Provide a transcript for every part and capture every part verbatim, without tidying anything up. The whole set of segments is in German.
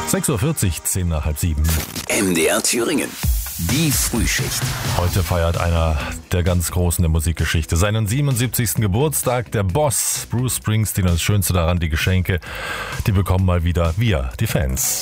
sechs Uhr vierzig, zehn nach halb sieben. M D R Thüringen. Die Frühschicht. Heute feiert einer der ganz Großen der Musikgeschichte seinen siebenundsiebzigsten Geburtstag. Der Boss, Bruce Springsteen. Und das Schönste daran, die Geschenke, die bekommen mal wieder wir, die Fans.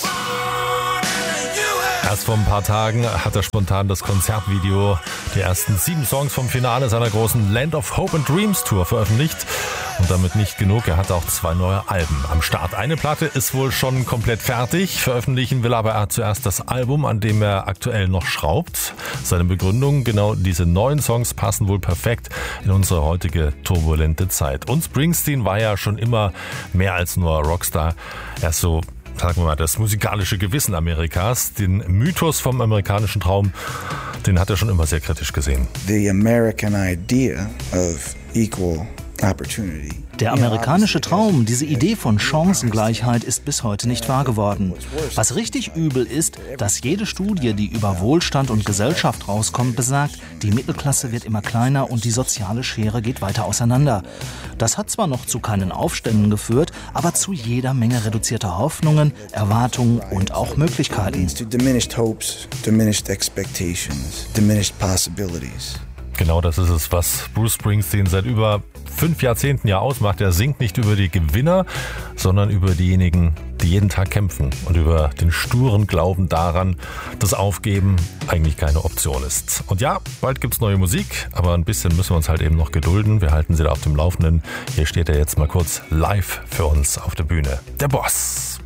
Erst vor ein paar Tagen hat er spontan das Konzertvideo, die ersten sieben Songs vom Finale seiner großen Land of Hope and Dreams Tour veröffentlicht. Und damit nicht genug, er hat auch zwei neue Alben am Start. Eine Platte ist wohl schon komplett fertig, veröffentlichen will aber er zuerst das Album, an dem er aktuell noch schraubt. Seine Begründung, genau diese neuen Songs passen wohl perfekt in unsere heutige turbulente Zeit. Und Springsteen war ja schon immer mehr als nur Rockstar. Er ist so, sagen wir mal, das musikalische Gewissen Amerikas. Den Mythos vom amerikanischen Traum, den hat er schon immer sehr kritisch gesehen. The American idea of equal opportunity. Der amerikanische Traum, diese Idee von Chancengleichheit, ist bis heute nicht wahr geworden. Was richtig übel ist, dass jede Studie, die über Wohlstand und Gesellschaft rauskommt, besagt, die Mittelklasse wird immer kleiner und die soziale Schere geht weiter auseinander. Das hat zwar noch zu keinen Aufständen geführt, aber zu jeder Menge reduzierter Hoffnungen, Erwartungen und auch Möglichkeiten. Genau das ist es, was Bruce Springsteen seit über fünf Jahrzehnten ja ausmacht. Er singt nicht über die Gewinner, sondern über diejenigen, die jeden Tag kämpfen und über den sturen Glauben daran, dass Aufgeben eigentlich keine Option ist. Und ja, bald gibt's neue Musik, aber ein bisschen müssen wir uns halt eben noch gedulden. Wir halten Sie da auf dem Laufenden. Hier steht er jetzt mal kurz live für uns auf der Bühne. Der Boss.